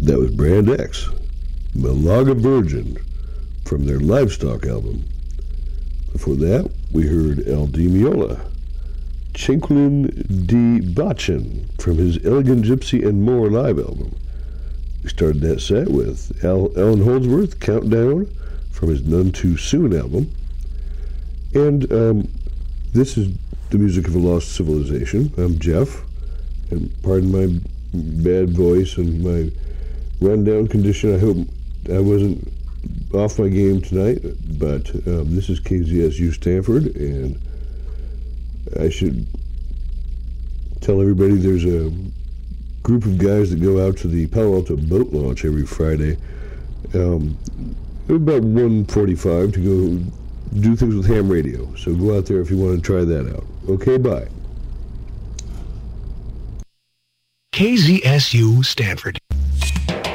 That was Brand X, Malaga Virgin, from their Livestock album. Before that, we heard El Di Meola, Cinquilin di Bachin, from his Elegant Gypsy and More live album. We started that set with Alan Holdsworth, Countdown, from his None Too Soon album. And this is the music of a lost civilization. I'm Jeff, and pardon my bad voice and my rundown condition. I hope I wasn't off my game tonight, but this is KZSU Stanford, and I should tell everybody there's a group of guys that go out to the Palo Alto boat launch every Friday about 1:45 to go do things with ham radio. So go out there if you want to try that out. Okay, bye. KZSU Stanford.